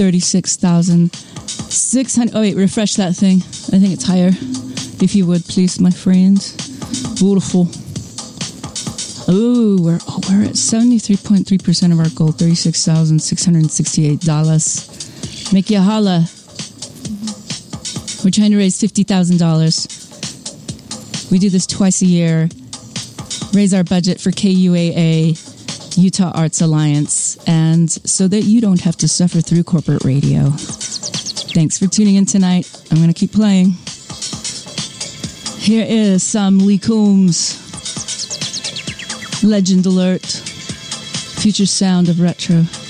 36,600. Oh, wait, refresh that thing. I think it's higher. If you would, please, my friend. Beautiful. Oh, we're at 73.3% of our goal, $36,668. Make you holla. We're trying to raise $50,000. We do this twice a year. Raise our budget for KUAA, Utah Arts Alliance, and so that you don't have to suffer through corporate radio. Thanks for tuning in tonight. I'm going to keep playing. Here is some Lee Coombs. Legend alert. Future sound of retro.